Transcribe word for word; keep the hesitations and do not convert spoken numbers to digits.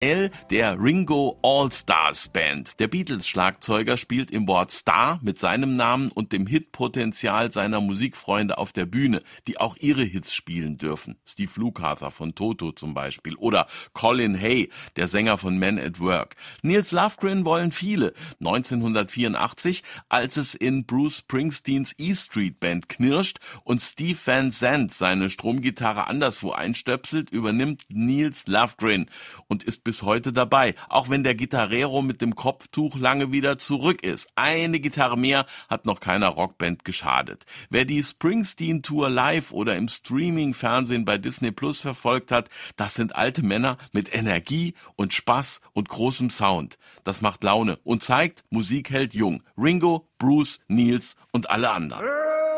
L der Ringo All-Stars Band. Der Beatles-Schlagzeuger spielt im Wort Star mit seinem Namen und dem Hitpotenzial seiner Musikfreunde auf der Bühne, die auch ihre Hits spielen dürfen. Steve Lukather von Toto zum Beispiel oder Colin Hay, der Sänger von Men at Work. Nils Lofgren wollen viele. neunzehnhundertvierundachtzig, als es in Bruce Springsteens E Street Band knirscht und Steve Van Zandt seine Stromgitarre anderswo einstöpselt, übernimmt Nils Lofgren und ist bis heute dabei, auch wenn der Gitarrero mit dem Kopftuch lange wieder zurück ist. Eine Gitarre mehr hat noch keiner Rockband geschadet. Wer die Springsteen-Tour live oder im Streaming-Fernsehen bei Disney Plus verfolgt hat, das sind alte Männer mit Energie und Spaß und großem Sound. Das macht Laune und zeigt, Musik hält jung. Ringo, Bruce, Nils und alle anderen.